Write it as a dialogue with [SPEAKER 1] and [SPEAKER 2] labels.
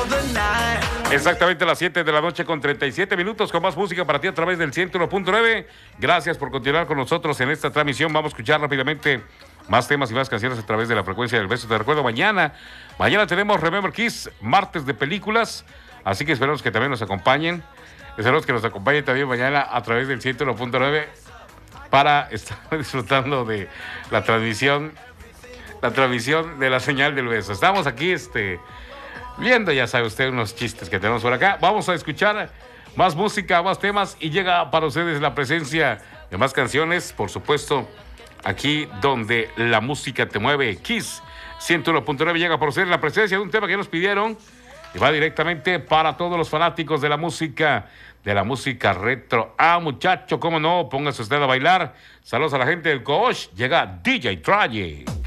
[SPEAKER 1] Exactamente a las 7 de la noche con 37 minutos, con más música para ti a través del 101.9. Gracias por continuar con nosotros en esta transmisión. Vamos a escuchar rápidamente más temas y más canciones a través de la frecuencia del beso. Te recuerdo, mañana tenemos Remember Kiss, martes de películas, así que esperamos que también nos acompañen. Esperamos que nos acompañen también mañana a través del 101.9 para estar disfrutando de la transmisión de la señal del beso. Estamos aquí viendo, ya sabe usted, unos chistes que tenemos por acá. Vamos a escuchar más música, más temas, y llega para ustedes la presencia de más canciones, por supuesto, aquí donde la música te mueve. Kiss 101.9 llega por ustedes la presencia de un tema que nos pidieron y va directamente para todos los fanáticos de la música retro. Muchacho, cómo no, póngase usted a bailar. Saludos a la gente del Coach. Llega DJ Traje.